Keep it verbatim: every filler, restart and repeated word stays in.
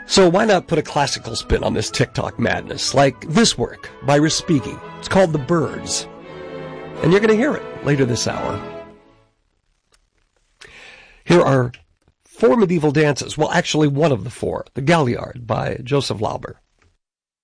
So why not put a classical spin on this TikTok madness, like this work by Respighi. It's called The Birds. And you're going to hear it later this hour. Here are four medieval dances. Well, actually one of the four. The Galliard by Joseph Lauber.